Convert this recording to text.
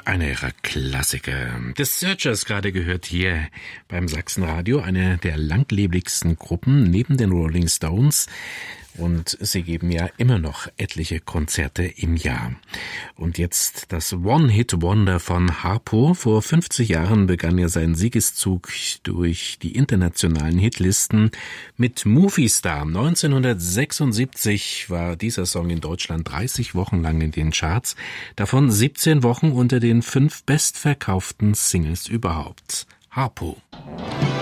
Einer ihrer Klassiker. The Searchers gerade gehört hier beim Sachsenradio, eine der langlebigsten Gruppen neben den Rolling Stones. Und sie geben ja immer noch etliche Konzerte im Jahr. Und jetzt das One-Hit-Wonder von Harpo. Vor 50 Jahren begann er seinen Siegeszug durch die internationalen Hitlisten mit Movie Star. 1976 war dieser Song in Deutschland 30 Wochen lang in den Charts, davon 17 Wochen unter den 5 bestverkauften Singles überhaupt. Harpo.